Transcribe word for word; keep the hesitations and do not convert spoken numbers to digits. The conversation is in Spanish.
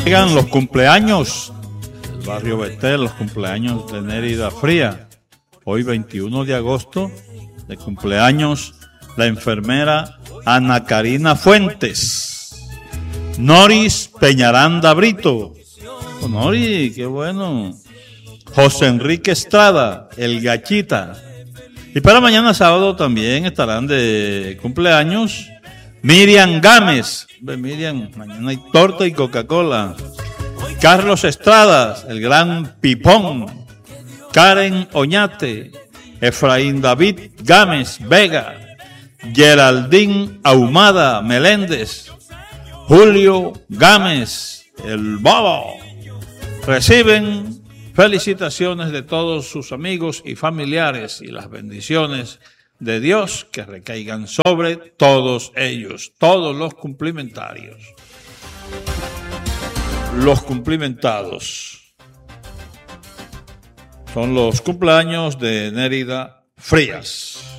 Llegan los cumpleaños del barrio Betel, los cumpleaños de Nérida Fría. Hoy veintiuno de agosto, de cumpleaños la enfermera Ana Karina Fuentes. Noris Peñaranda Brito. Oh, Nori, qué bueno. José Enrique Estrada, el Gachita. Y para mañana sábado también estarán de cumpleaños Miriam Gámez. Miriam, mañana hay torta y Coca-Cola. Carlos Estradas, el gran Pipón. Karen Oñate. Efraín David Gámez Vega. Geraldine Ahumada Meléndez. Julio Gámez, el Bobo. Reciben felicitaciones de todos sus amigos y familiares y las bendiciones de Dios que recaigan sobre todos ellos, todos los cumplimentarios. Los cumplimentados son los cumpleaños de Nérida Frías.